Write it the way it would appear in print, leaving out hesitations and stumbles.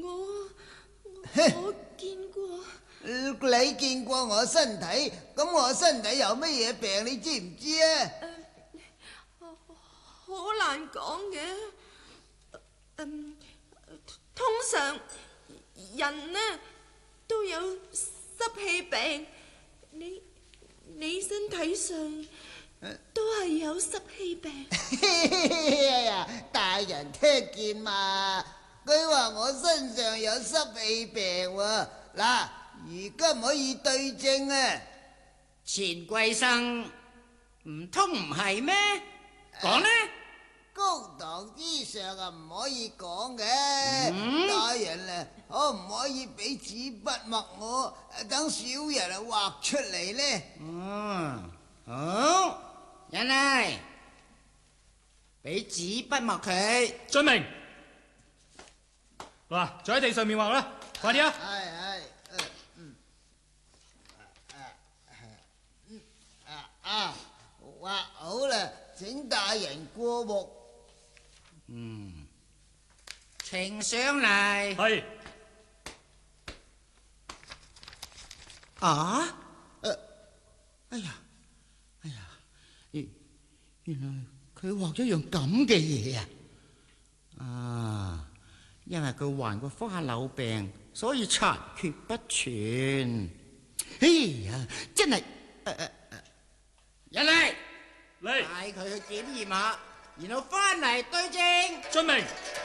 我見過。 你見過我身體，咁我身體有乜嘢病？你知唔知啊？ 好難講嘅。通常人呢都有濕氣病，你身體上都係有濕氣病。 大人聽見嘛？佢話我身上有濕氣病喎。嗱，而家唔可以對證啊！ 錢貴生，唔通唔係咩？講呢？ 高堂之上啊，唔可以講嘅。大人啊，可唔可以俾紙筆墨我，等小人畫出嚟呢？ 好，人嚟，俾紙筆墨佢。 遵命。嗱，就喺地上面畫啦，快啲啊！ 畫好啦，請大人過目。 呈上嚟。 係。 啊？哎呀，原來佢畫咗樣咁嘅嘢啊！因為佢患過花柳病，所以殘缺不全。哎呀，真係人嚟， 嚟， 帶佢去檢驗下，然後翻嚟對證。 遵命。